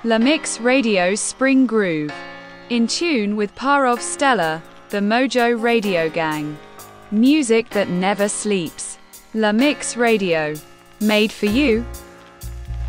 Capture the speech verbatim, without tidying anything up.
La Mix Radio's Spring Groove. In tune with Parov Stella, the Mojo Radio Gang. Music that never sleeps. La Mix Radio. Made for you.